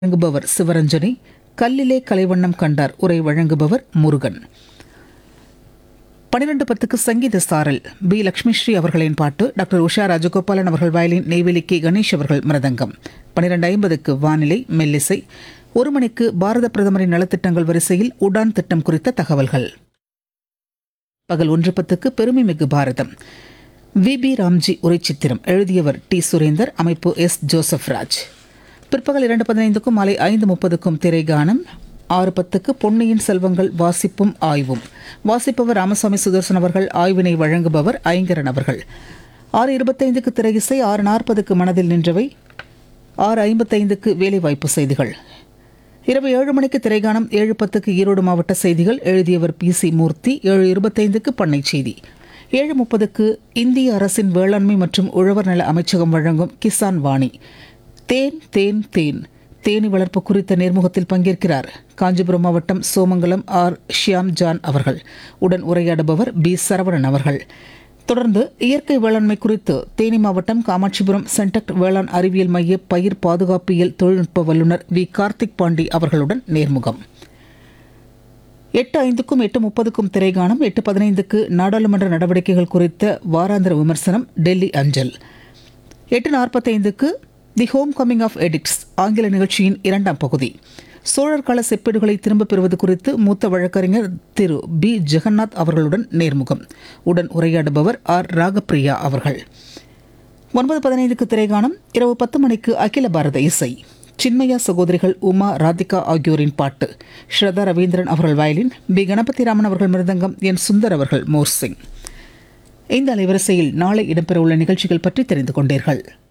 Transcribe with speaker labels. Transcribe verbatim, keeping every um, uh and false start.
Speaker 1: வழங்குபவர் சிவரஞ்சனி. கல்லிலே கலைவண்ணம் கண்டார் உரை வழங்குபவர் முருகன். பனிரெண்டு பத்துக்கு சங்கீத சாரல் பி லட்சுமிஸ்ரீ அவர்களின் பாட்டு, டாக்டர் உஷா ராஜகோபாலன் அவர்கள் வயலின், நெய்வேலி கே கணேஷ் அவர்கள் மிருதங்கம். பனிரெண்டு ஐம்பதுக்கு வானிலை மெல்லிசை. ஒரு மணிக்கு பாரத பிரதமரின் நலத்திட்டங்கள் வரிசையில் உடான் திட்டம் குறித்த தகவல்கள். பகல் ஒன்று பத்துக்கு பெருமை மிகு பாரதம் வி பி ராம்ஜி உரைச்சித்திரம், எழுதியவர் டி சுரேந்தர், அமைப்பு எஸ் ஜோசப் ராஜ். பிற்பகல் இரண்டு பதினைந்துக்கும் மாலை ஐந்து முப்பதுக்கும் திரைகானம். ஆறு பத்துக்கு பொன்னியின் செல்வங்கள் வாசிப்பும் ஆய்வும், வாசிப்பவர் ராமசாமி சுதர்சன் அவர்கள், ஆய்வினை வழங்குபவர் ஐங்கரன் அவர்கள். ஆறு இருபத்தைந்துக்கு திரையிசை. ஆறு நாற்பதுக்கு மனதில் நின்றவை. ஆறு ஐம்பத்தைந்துக்கு வேலைவாய்ப்பு செய்திகள். இரவு ஏழு மணிக்கு திரைகானம். ஏழு பத்துக்கு ஈரோடு மாவட்ட செய்திகள், எழுதியவர் பி சி மூர்த்தி. ஏழு இருபத்தைந்துக்கு பண்ணை செய்தி. ஏழு முப்பதுக்கு இந்திய அரசின் வேளாண்மை மற்றும் உழவர் நல அமைச்சகம் வழங்கும் கிசான் வாணி. தேன் தேன் தேன் தேனி வளர்ப்பு குறித்த நேர்முகத்தில் பங்கேற்கிறார் காஞ்சிபுரம் மாவட்டம் சோமங்கலம் ஆர் ஷியாம் ஜான் அவர்கள். உடன் உரையாடுபவர் பி சரவணன் அவர்கள். தொடர்ந்து இயற்கை வேளாண்மை குறித்து தேனி மாவட்டம் காமாட்சிபுரம் சென்டெக்ட் வேளாண் அறிவியல் மைய பயிர் பாதுகாப்பியல் தொழில்நுட்ப வல்லுநர் வி கார்த்திக் பாண்டி அவர்களுடன் நேர்முகம். எட்டு ஐந்துக்கும் எட்டு முப்பதுக்கும் திரைகானம். எட்டு பதினைந்துக்கு நாடாளுமன்ற நடவடிக்கைகள் குறித்த வாராந்திர விமர்சனம், டெல்லி அஞ்சல். எட்டு நாற்பத்தைந்துக்கு the home coming of edicts ஆங்கில நிகழ்ச்சியின் இரண்டாம் பகுதி. சோழர் கால செப்பேடுகளை திரும்பப் பெறுவது குறித்து மூத்த வழக்கறிஞர் திரு பி ஜெகநாத் அவர்களுடன் நேர்முகம். உடன் உரையாடுபவர் ஆர் ராகப்பிரியா அவர்கள். ஒன்பது பதினைந்துக்கு திரைகானம். இரவு பத்து மணிக்கு அகில பாரத இசை. சின்மயா சகோதரிகள் உமா ராதிகா ஆகியோரின் பாட்டு, ஸ்ரதா ரவீந்திரன் அவர்கள் வயலின், பி கணபதி ராமன் அவர்கள் மிருதங்கம், என் சுந்தர் அவர்கள் மோர்சிங். இந்த அலைவரிசையில் நாளை இடம்பெறவுள்ள நிகழ்ச்சிகள் பற்றி தெரிந்து கொண்டீர்கள்.